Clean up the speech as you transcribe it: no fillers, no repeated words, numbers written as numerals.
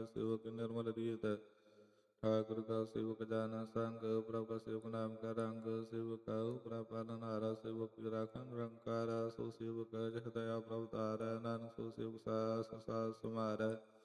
सेवक निर्मल रीत। ठाकुर का सेवक जाना संग, प्रभु का सेवक नाम का रंग। सेवक प्रभु पालनहारा, सेवक राखन रंकारा। सो सेवक जह दया प्रभु तारा, नानक सो सेवक सास सास समारा।